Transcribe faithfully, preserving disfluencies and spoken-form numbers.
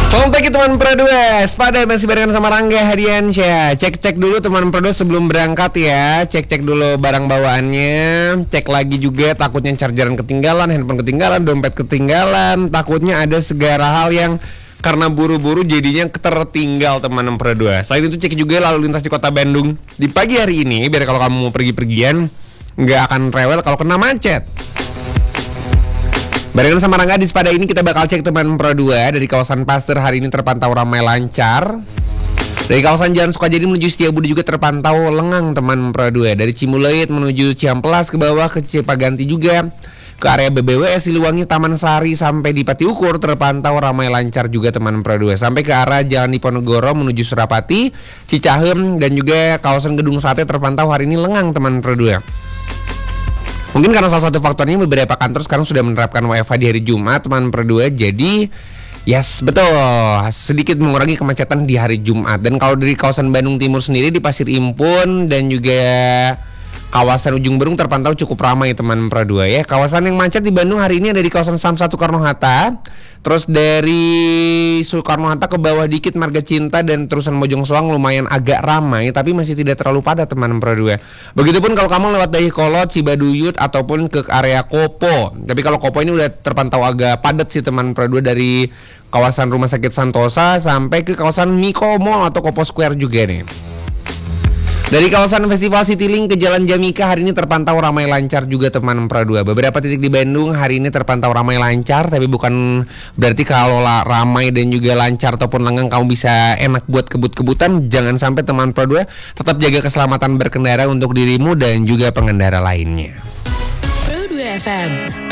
Selamat pagi teman Pro dua. Pada masih barengan sama Rangga Hadiansyah. Cek-cek dulu teman Pro dua sebelum berangkat ya. Cek-cek dulu barang bawaannya. Cek lagi juga takutnya chargeran ketinggalan, handphone ketinggalan, dompet ketinggalan. Takutnya ada segala hal yang karena buru-buru jadinya tertinggal teman Pro dua. Selain itu cek juga lalu lintas di kota Bandung di pagi hari ini, biar kalau kamu mau pergi-pergian nggak akan rewel kalau kena macet. Barengan sama Rangga di pada ini kita bakal cek teman Pro dua. Dari kawasan Pasteur hari ini terpantau ramai lancar. Dari kawasan Jalan Sukajadi menuju Setiabudi juga terpantau lengang teman Pro dua. Dari Cimuleut menuju Ciamplas ke bawah ke Cipaganti juga. Ke area B B W S Siliwangi, Taman Sari sampai di Pati Ukur terpantau ramai lancar juga teman Pro dua. Sampai ke arah Jalan Diponegoro menuju Surapati, Cicahem dan juga kawasan Gedung Sate terpantau hari ini lengang teman Pro dua. Mungkin karena salah satu faktornya beberapa kantor sekarang sudah menerapkan W F H di hari Jumat teman Pro dua. Jadi yes betul, sedikit mengurangi kemacetan di hari Jumat. Dan kalau dari kawasan Bandung Timur sendiri di Pasir Impun dan juga kawasan Ujung Berung terpantau cukup ramai teman Pro dua ya. Kawasan yang macet di Bandung hari ini ada di kawasan Samsat Soekarno-Hatta. Terus dari Soekarno-Hatta ke bawah dikit Marga Cinta dan terusan Bojong Soang lumayan agak ramai, tapi masih tidak terlalu padat teman Pro dua. Begitupun kalau kamu lewat Dayakolot, Cibaduyut ataupun ke area Kopo. Tapi kalau Kopo ini udah terpantau agak padat sih teman Pro dua, dari kawasan Rumah Sakit Santosa sampai ke kawasan Miko Mall atau Kopo Square juga nih. Dari kawasan Festival Citylink ke Jalan Jamika hari ini terpantau ramai lancar juga teman Pro dua. Beberapa titik di Bandung hari ini terpantau ramai lancar, tapi bukan berarti kalau ramai dan juga lancar ataupun lengang kamu bisa enak buat kebut-kebutan. Jangan sampai teman Pro dua, tetap jaga keselamatan berkendara untuk dirimu dan juga pengendara lainnya. Pro dua F M.